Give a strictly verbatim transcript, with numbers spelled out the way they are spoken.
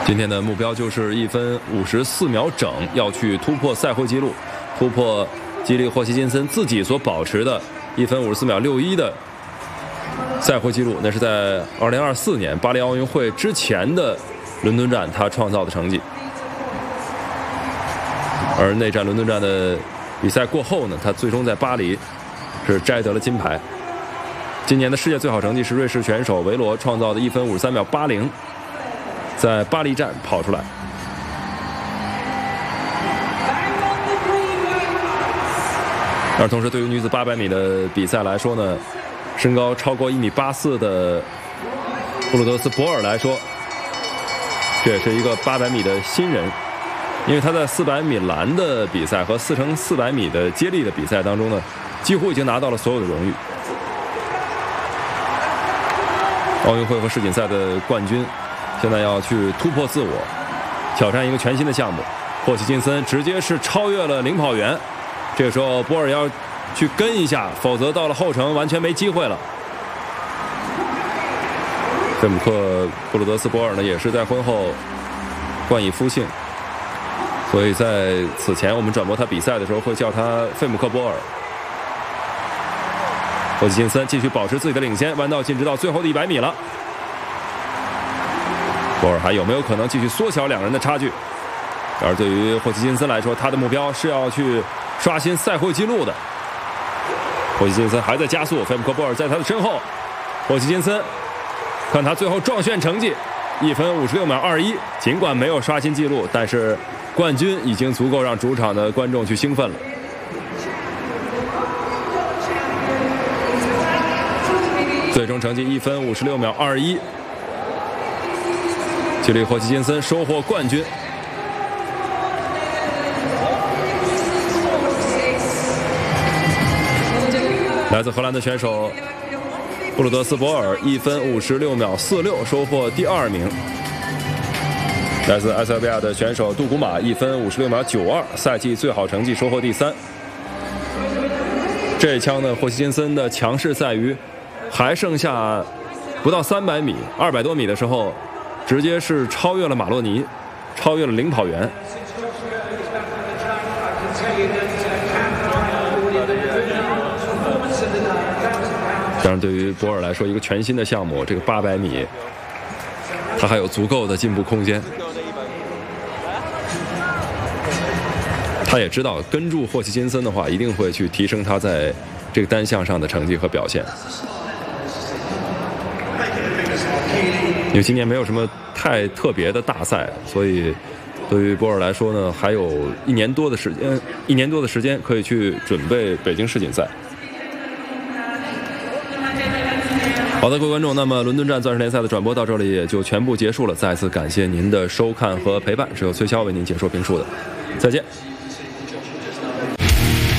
今天的目标就是一分五十四秒整，要去突破赛会纪录，突破基利霍奇金森自己所保持的一分五十四秒六一的赛会纪录，那是在二零二四年巴黎奥运会之前的伦敦站他创造的成绩。而内战伦敦站的比赛过后呢，他最终在巴黎是摘得了金牌。今年的世界最好成绩是瑞士选手维罗创造的一分五十三秒八零，在巴黎站跑出来。而同时，对于女子八百米的比赛来说呢，身高超过一米八四的布鲁德斯博尔来说，这也是一个八百米的新人，因为他在四百米栏的比赛和四乘四百米的接力的比赛当中呢，几乎已经拿到了所有的荣誉。奥运会和世锦赛的冠军，现在要去突破自我，挑战一个全新的项目。霍奇金森直接是超越了领跑员，这个时候波尔要去跟一下，否则到了后程完全没机会了。费姆克布鲁德斯博尔呢，也是在婚后冠以夫姓，所以在此前我们转播他比赛的时候会叫他费姆克波尔。霍奇金森继续保持自己的领先，弯道进直到最后的一百米了。波尔还有没有可能继续缩小两人的差距？而对于霍奇金森来说，他的目标是要去刷新赛会纪录的。霍奇金森还在加速，费姆克波尔在他的身后。霍奇金森看他最后撞线成绩一分五十六秒二一，尽管没有刷新纪录，但是冠军已经足够让主场的观众去兴奋了。最终成绩一分五十六秒二一，基利霍奇金森收获冠军。来自荷兰的选手布鲁德斯博尔一分五十六秒四六收获第二名。来自埃塞俄比亚的选手杜古马一分五十六秒九二，赛季最好成绩收获第三。这一枪呢，霍奇金森的强势在于还剩下不到三百米，二百多米的时候，直接是超越了马洛尼，超越了领跑员。当然，对于博尔来说，一个全新的项目，这个八百米，他还有足够的进步空间。他也知道跟住霍奇金森的话，一定会去提升他在这个单项上的成绩和表现。因为今年没有什么太特别的大赛，所以对于波尔来说呢，还有一年多的时间，一年多的时间可以去准备北京世锦赛。好的，各位观众，那么伦敦站钻石联赛的转播到这里也就全部结束了。再次感谢您的收看和陪伴，是由崔骁为您解说评述的，再见。